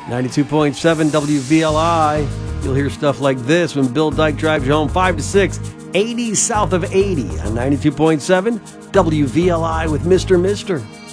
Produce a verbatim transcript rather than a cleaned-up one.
ninety-two point seven W V L I. You'll hear stuff like this when Bill Dyke drives you home five to six, eighty south of eighty on ninety-two point seven W V L I with Mister Mister